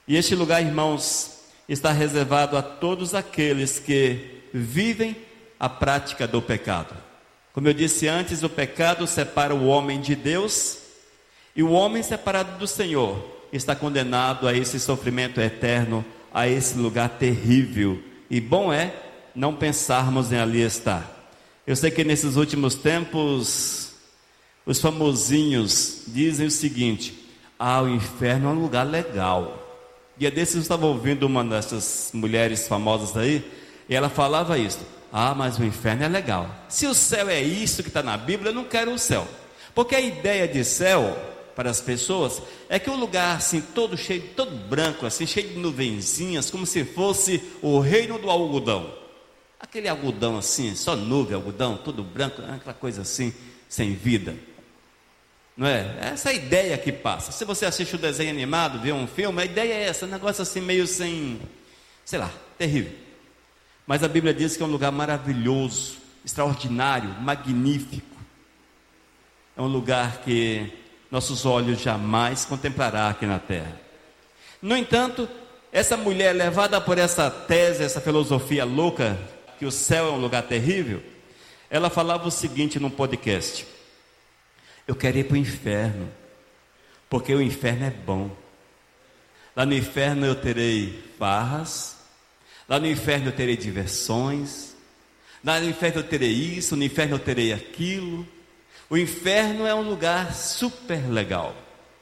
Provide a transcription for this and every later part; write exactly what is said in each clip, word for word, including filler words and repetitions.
E este lugar, irmãos, está reservado a todos aqueles que vivem a prática do pecado. Como eu disse antes, o pecado separa o homem de Deus, e o homem separado do Senhor está condenado a esse sofrimento eterno, a esse lugar terrível. E bom é não pensarmos em ali estar. Eu sei que nesses últimos tempos, os famosinhos dizem o seguinte: ah, o inferno é um lugar legal. Dia desses eu estava ouvindo uma dessas mulheres famosas aí, e ela falava isso: ah, mas o inferno é legal. Se o céu é isso que está na Bíblia, eu não quero o céu. Porque a ideia de céu para as pessoas é que um lugar assim, todo cheio, todo branco, assim, cheio de nuvenzinhas, como se fosse o reino do algodão. Aquele algodão assim, só nuvem, algodão, todo branco, aquela coisa assim, sem vida. Não é? Essa é a ideia que passa. Se você assiste o desenho animado, vê um filme, a ideia é essa, um negócio assim meio sem, sei lá, terrível. Mas a Bíblia diz que é um lugar maravilhoso, extraordinário, magnífico. É um lugar que nossos olhos jamais contemplarão aqui na terra. No entanto, essa mulher, levada por essa tese, essa filosofia louca, que o céu é um lugar terrível, ela falava o seguinte num podcast: eu quero ir para o inferno, porque o inferno é bom. Lá no inferno eu terei farras, lá no inferno eu terei diversões, lá no inferno eu terei isso, no inferno eu terei aquilo. O inferno é um lugar super legal.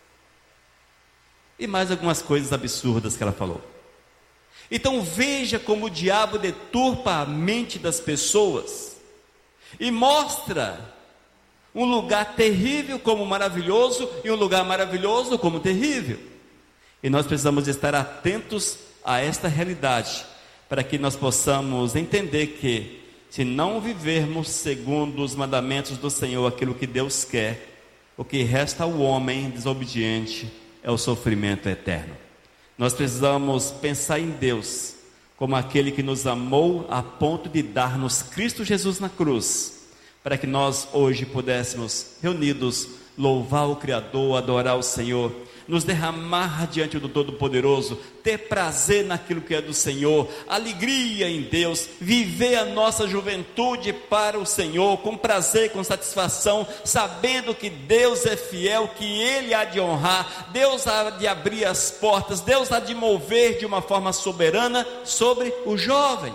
E mais algumas coisas absurdas que ela falou. Então veja como o diabo deturpa a mente das pessoas e mostra um lugar terrível como maravilhoso e um lugar maravilhoso como terrível. E nós precisamos estar atentos a esta realidade, para que nós possamos entender que, se não vivermos segundo os mandamentos do Senhor, aquilo que Deus quer, o que resta ao homem desobediente é o sofrimento eterno. Nós precisamos pensar em Deus como aquele que nos amou a ponto de dar-nos Cristo Jesus na cruz, para que nós hoje pudéssemos, reunidos, louvar o Criador, adorar o Senhor, nos derramar diante do Todo-Poderoso, ter prazer naquilo que é do Senhor, alegria em Deus, viver a nossa juventude para o Senhor, com prazer, com satisfação, sabendo que Deus é fiel, que Ele há de honrar, Deus há de abrir as portas, Deus há de mover de uma forma soberana sobre o jovem.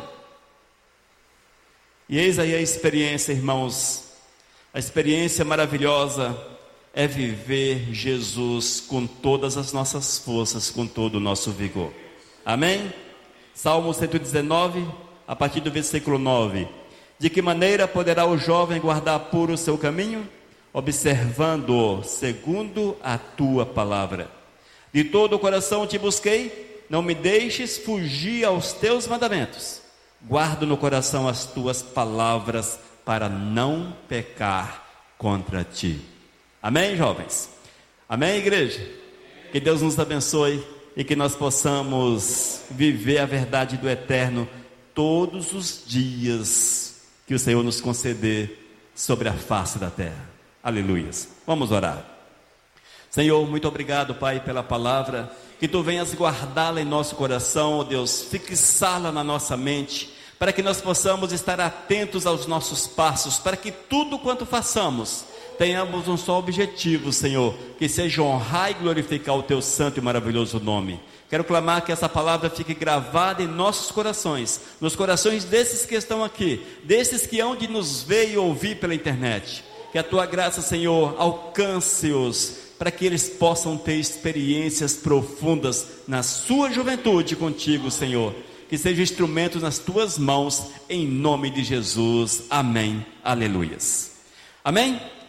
E eis aí a experiência, irmãos, a experiência maravilhosa é viver Jesus com todas as nossas forças, com todo o nosso vigor. Amém? Salmo cento e dezenove, a partir do versículo nove. De que maneira poderá o jovem guardar puro o seu caminho? Observando-o segundo a tua palavra. De todo o coração te busquei, não me deixes fugir aos teus mandamentos. Guardo no coração as tuas palavras, para não pecar contra ti. Amém, jovens? Amém, igreja? Que Deus nos abençoe e que nós possamos viver a verdade do eterno todos os dias que o Senhor nos conceder sobre a face da terra. Aleluias. Vamos orar. Senhor, muito obrigado, Pai, pela palavra, que Tu venhas guardá-la em nosso coração, ó Deus, fixá-la na nossa mente, para que nós possamos estar atentos aos nossos passos, para que tudo quanto façamos tenhamos um só objetivo, Senhor, que seja honrar e glorificar o Teu santo e maravilhoso nome. Quero clamar que essa palavra fique gravada em nossos corações, nos corações desses que estão aqui, desses que hão de nos ver e ouvir pela internet. Que a Tua graça, Senhor, alcance-os, para que eles possam ter experiências profundas na sua juventude contigo, Senhor. Que sejam instrumentos nas Tuas mãos, em nome de Jesus. Amém. Aleluias. Amém?